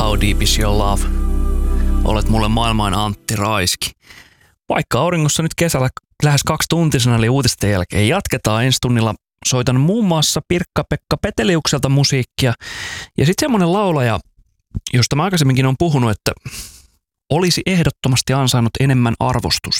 How Deep Is Your Love? Olet mulle maailman Antti Raiski. Vaikka auringossa nyt kesällä lähes 2-tuntisena eli uutisten jälkeen jatketaan ensi tunnilla. Soitan muun muassa Pirkka-Pekka Peteliukselta musiikkia. Ja sitten semmoinen laulaja, josta mä aikaisemminkin olen puhunut, että olisi ehdottomasti ansainnut enemmän arvostusta.